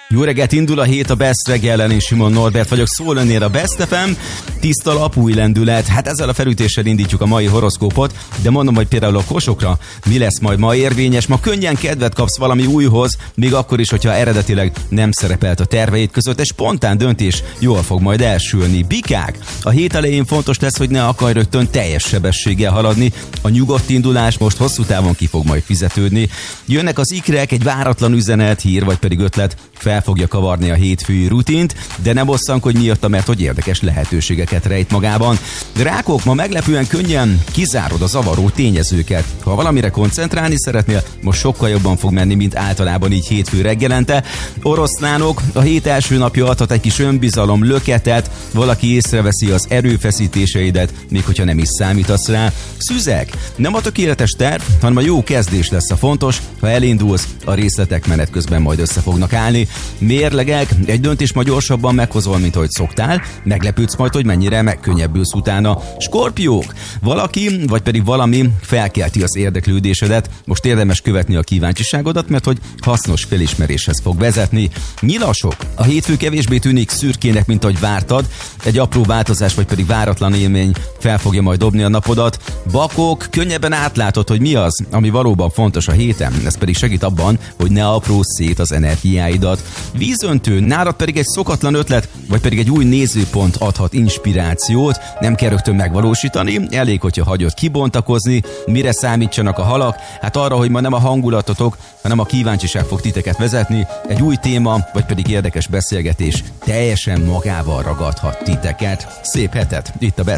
Jó reggelt, indul a hét a Best reggelen, én Simon Norbert vagyok, szól önnél a Best FM, tiszta lap, új lendület. Hát ezzel a felütéssel indítjuk a mai horoszkópot, de mondom, hogy például a kosokra mi lesz majd ma érvényes. Ma könnyen kedvet kapsz valami újhoz, még akkor is, hogyha eredetileg nem szerepelt a terveid között. Egy spontán döntés jól fog majd elsülni. Bikák, a hét elején fontos lesz, hogy ne akarj rögtön teljes sebességgel haladni. A nyugodt indulás most hosszú távon ki fog majd fizetődni. Jönnek az ikrek, egy váratlan üzenet, hír vagy pedig ötlet fel fogja kavarni a hétfői rutint, de nem bosszankodj miatta, mert hogy érdekes lehetőségeket rejt magában. Rákok, ma meglepően könnyen kizárod a zavaró tényezőket. Ha valamire koncentrálni szeretnél, most sokkal jobban fog menni, mint általában így hétfő reggelente. Oroszlánok, a hét első napja adhat egy kis önbizalom löketet, valaki észreveszi az erőfeszítéseidet, még hogyha nem is számítasz rá. Szüzek, nem a tökéletes terv, hanem a jó kezdés lesz a fontos, ha elindulsz, a részletek menet közben majd össze fognak állni. Mérlegek, egy döntés ma gyorsabban meghozol, mint ahogy szoktál, meglepődsz majd, hogy mennyire megkönnyebbülsz utána. Skorpiók, valaki, vagy pedig valami felkelti az érdeklődésedet, most érdemes követni a kíváncsiságodat, mert hogy hasznos felismeréshez fog vezetni. Nyilasok, a hétfő kevésbé tűnik szürkének, mint ahogy vártad, egy apró változás, vagy pedig váratlan élmény fel fogja majd dobni a napodat. Bakok, könnyebben átlátod, hogy mi az, ami valóban fontos a héten, ez pedig segít abban, hogy ne aprózz szét az energiáidat. Vízöntő, nálad pedig egy szokatlan ötlet, vagy pedig egy új nézőpont adhat inspirációt, nem kell rögtön megvalósítani, elég, hogyha hagyod kibontakozni. Mire számítsanak a halak? Hát arra, hogy ma nem a hangulatotok, hanem a kíváncsiság fog titeket vezetni, egy új téma, vagy pedig érdekes beszélgetés teljesen magával ragadhat titeket. Szép hetet, itt a Best